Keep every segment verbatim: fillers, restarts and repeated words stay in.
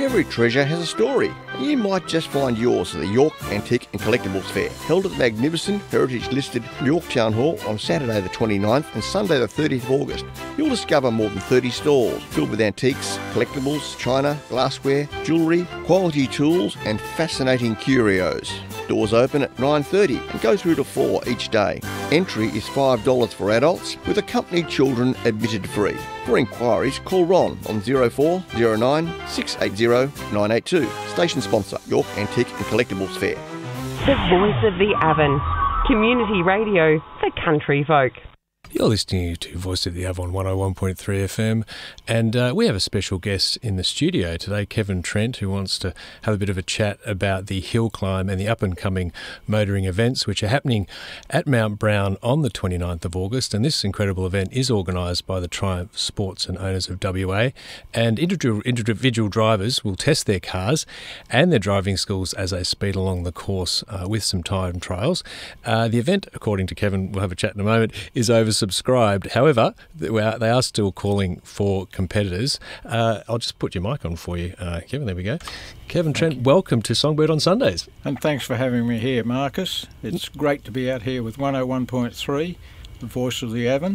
Every treasure has a story, and you might just find yours at the York Antique and Collectibles Fair, held at the magnificent heritage-listed York Town Hall on Saturday the twenty-ninth and Sunday the thirtieth of August. You'll discover more than thirty stalls filled with antiques, collectibles, china, glassware, jewellery, quality tools and fascinating curios. Doors open at nine thirty and go through to four each day. Entry is five dollars for adults, with accompanied children admitted free. For inquiries, call Ron on zero four zero nine six eight zero nine eight two. Station sponsor, York Antique and Collectibles Fair. The voice of the Avon. Community radio for country folk. You're listening to Voice of the Avon one oh one point three F M, and uh, we have a special guest in the studio today, Kevin Trent, who wants to have a bit of a chat about the hill climb and the up-and-coming motoring events which are happening at Mount Brown on the twenty-ninth of August. And this incredible event is organised by the Triumph Sports and Owners of W A, and individual, individual drivers will test their cars and their driving skills as they speed along the course uh, with some time trials. Uh, the event, according to Kevin, we'll have a chat in a moment, is over subscribed. However, they are still calling for competitors. Uh, I'll just put your mic on for you, uh, Kevin. There we go. Kevin Trent, you. Welcome to Songbird on Sundays. And thanks for having me here, Marcus. It's great to be out here with one oh one point three, the voice of the Avon.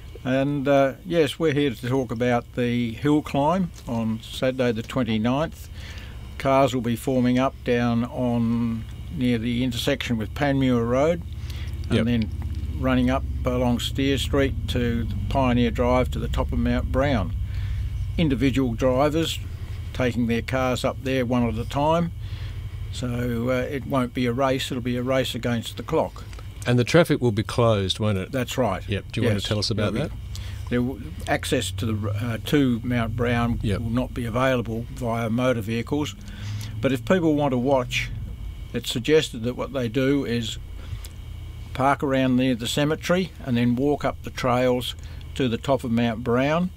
And uh, yes, we're here to talk about the hill climb on Saturday the twenty-ninth. Cars will be forming up down on near the intersection with Panmure Road, and yep. then running up along Steer Street to Pioneer Drive to the top of Mount Brown. Individual drivers taking their cars up there one at a time, so uh, it won't be a race, it'll be a race against the clock. And the traffic will be closed, won't it? That's right. Yep. Do you yes. want to tell us about be, that? There will, access to the uh, to Mount Brown yep. will not be available via motor vehicles, but if people want to watch, it's suggested that what they do is park around near the cemetery and then walk up the trails to the top of Mount Brown,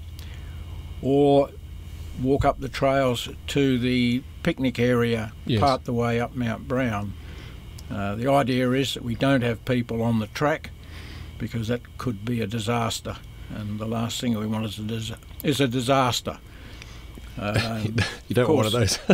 or walk up the trails to the picnic area yes. part the way up Mount Brown. Uh, the idea is that we don't have people on the track, because that could be a disaster, and the last thing we want is a, dis- is a disaster. Uh, you don't want one of those.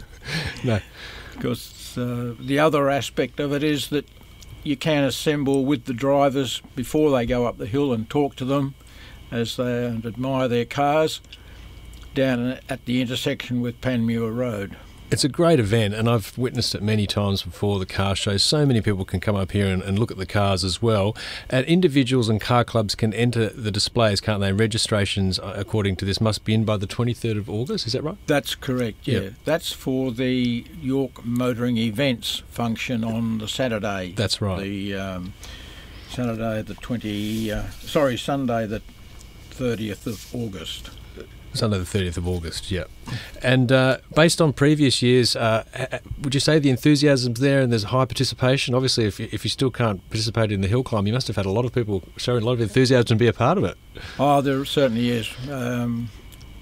No. Because uh, the other aspect of it is that you can assemble with the drivers before they go up the hill and talk to them as they and admire their cars down at the intersection with Panmure Road. It's a great event, and I've witnessed it many times before, the car shows. So many people can come up here and, and look at the cars as well. And individuals and car clubs can enter the displays, can't they? Registrations, according to this, must be in by the twenty-third of August, is that right? That's correct, yeah. Yep. That's for the York Motoring Events function on the Saturday. That's right. The um, Saturday the twenty, uh, sorry, Sunday the thirtieth of August. Sunday the thirtieth of August, yeah. And uh, based on previous years, uh, would you say the enthusiasm's there and there's high participation? Obviously, if you, if you still can't participate in the hill climb, you must have had a lot of people showing a lot of enthusiasm to be a part of it. Oh, there certainly is. Um,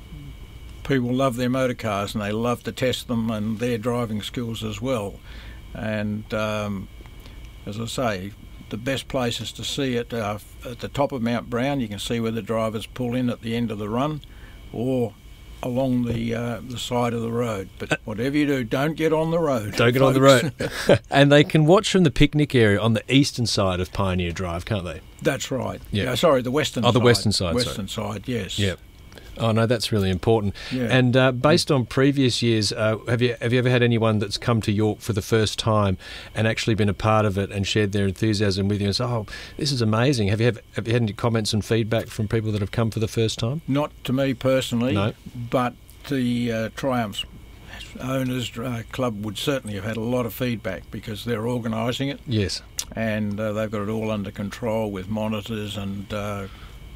people love their motor cars and they love to test them and their driving skills as well. And um, as I say, the best places to see it are at the top of Mount Brown. You can see where the drivers pull in at the end of the run, or along the uh, the side of the road. But whatever you do, don't get on the road. Don't get folks. on the road. And they can watch from the picnic area on the eastern side of Pioneer Drive, can't they? That's right. Yeah. No, sorry, the western side. Oh, the western side. Western sorry. side, yes. Yep. Oh no, that's really important. Yeah. And uh, based on previous years, uh, have you have you ever had anyone that's come to York for the first time and actually been a part of it and shared their enthusiasm with you and said, "Oh, this is amazing"? Have you have, have you had any comments and feedback from people that have come for the first time? Not to me personally, no. But the uh, Triumph's Owners uh, Club would certainly have had a lot of feedback, because they're organising it. Yes. And uh, they've got it all under control with monitors and Uh,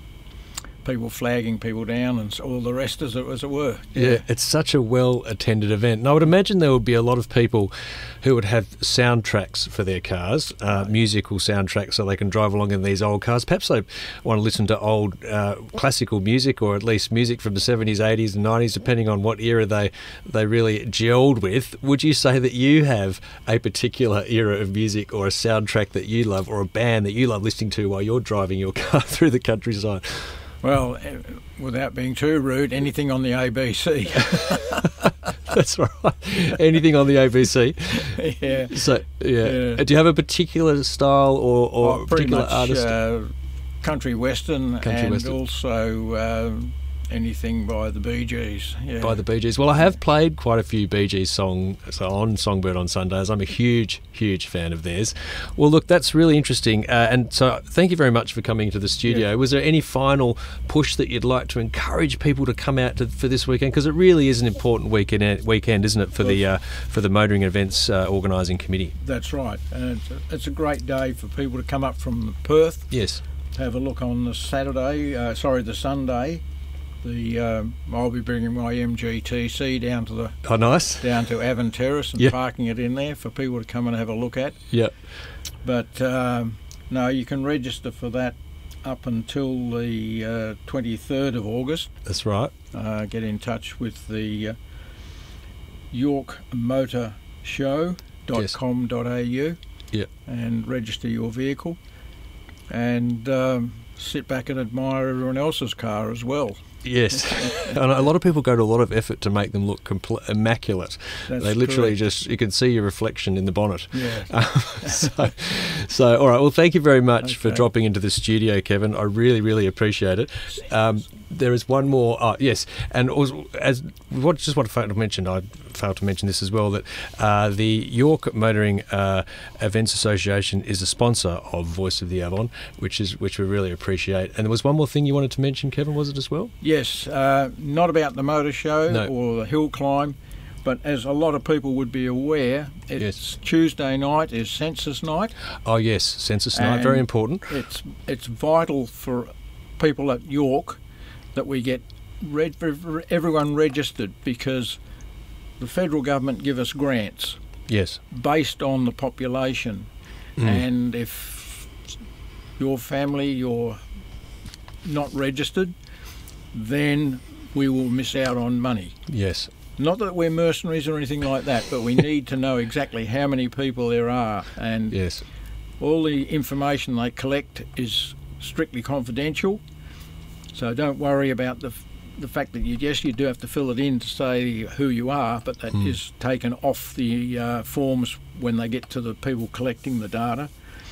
people flagging people down and all the rest, as it, as it were. Yeah. yeah, it's such a well-attended event. And I would imagine there would be a lot of people who would have soundtracks for their cars, uh, musical soundtracks, so they can drive along in these old cars. Perhaps they want to listen to old uh, classical music, or at least music from the seventies, eighties and nineties, depending on what era they, they really gelled with. Would you say that you have a particular era of music or a soundtrack that you love, or a band that you love listening to while you're driving your car through the countryside? Well, without being too rude, anything on the A B C. That's right. Anything on the A B C. Yeah. So yeah. Yeah. Do you have a particular style or, or Oh, a pretty particular much artist? uh, country western, Country and western. also um, anything by the Bee Gees. Yeah. By the Bee Gees. Well, I have played quite a few Bee Gees songs on Songbird on Sundays. I'm a huge, huge fan of theirs. Well, look, that's really interesting. Uh, and so thank you very much for coming to the studio. Yeah. Was there any final push that you'd like to encourage people to come out to, for this weekend? Because it really is an important weekend, weekend isn't it, for the uh, for the Motoring Events uh, Organising Committee? That's right. And it's a, it's a great day for people to come up from Perth, Yes. have a look on the Saturday, uh, sorry, the Sunday. The um, I'll be bringing my M G T C down to the Oh, nice. down to Avon Terrace and Yeah. parking it in there for people to come and have a look at. Yeah. But um, no, you can register for that up until the uh, twenty-third of August. That's right. Uh, get in touch with the uh, York Motor Show dot com dot a u Yeah. and register your vehicle, and um, sit back and admire everyone else's car as well. Yes, and a lot of people go to a lot of effort to make them look compl- immaculate. That's they literally correct. just, you can see your reflection in the bonnet. Yeah. Um, so, so, all right, well, thank you very much for Okay. dropping into the studio, Kevin. I really, really appreciate it. Um, there is one more, oh, yes, and also, as what just want to mention, I failed to mention this as well, that uh, the York Motoring uh, Events Association is a sponsor of Voice of the Avon, which is which we really appreciate. And there was one more thing you wanted to mention, Kevin, was it as well? Yes, uh, not about the motor show No. or the hill climb, but as a lot of people would be aware, it's Yes. Tuesday night is census night. Oh, yes, census night, And very important. It's it's vital for people at York that we get reg- everyone registered, because the federal government give us grants Yes. based on the population, Mm. and if your family you're not registered, then we will miss out on money. Yes. Not that we're mercenaries or anything like that, but we need to know exactly how many people there are, and Yes. all the information they collect is strictly confidential. So don't worry about the the fact that you yes you do have to fill it in to say who you are, but that Mm. is taken off the uh, forms when they get to the people collecting the data.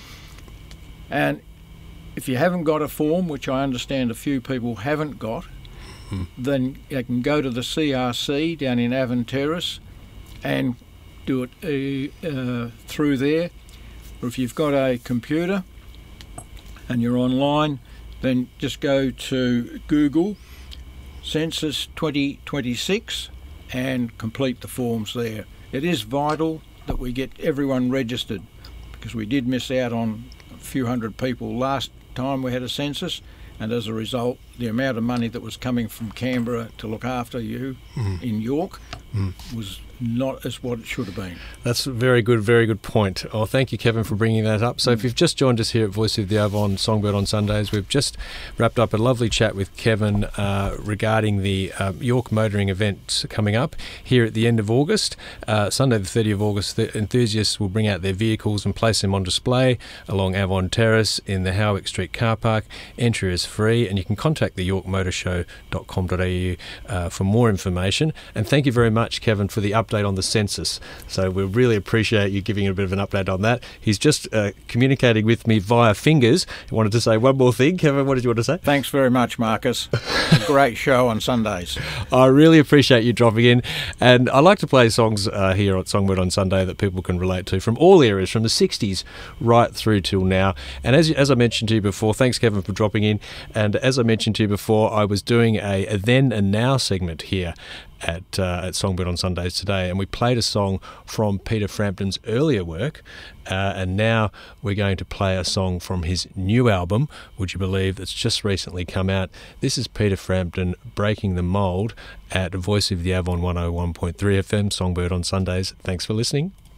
And if you haven't got a form, which I understand a few people haven't got, Mm. then you can go to the C R C down in Avon Terrace and do it uh, uh, through there. Or if you've got a computer and you're online, then just go to Google Census twenty twenty-six and complete the forms there. It is vital that we get everyone registered, because we did miss out on a few hundred people last time we had a census, and as a result the amount of money that was coming from Canberra to look after you Mm. in York Mm. was not as what it should have been. That's a very good, very good point. Oh, thank you, Kevin, for bringing that up. So if you've just joined us here at Voice of the Avon, Songbird on Sundays, we've just wrapped up a lovely chat with Kevin uh, regarding the uh, York Motoring event coming up here at the end of August. Uh, Sunday the thirtieth of August, the enthusiasts will bring out their vehicles and place them on display along Avon Terrace in the Howick Street car park. Entry is free, and you can contact the york motor show dot com dot a u uh, for more information. And thank you very much, Kevin, for the update on the census. So we really appreciate you giving a bit of an update on that. He's just uh, communicating with me via fingers. I wanted to say one more thing. Kevin, what did you want to say? Thanks very much, Marcus. A great show on Sundays. I really appreciate you dropping in, and I like to play songs uh, here at Songbird on Sunday that people can relate to from all eras, from the sixties right through till now. And as as I mentioned to you before, thanks, Kevin, for dropping in. And as I mentioned to you before, I was doing a, a then and now segment here at uh, at Songbird on Sundays today, and we played a song from Peter Frampton's earlier work, uh, and now we're going to play a song from his new album, would you believe, that's just recently come out. This is Peter Frampton, Breaking the Mould, at Voice of the Avon one oh one point three F M, Songbird on Sundays. Thanks for listening.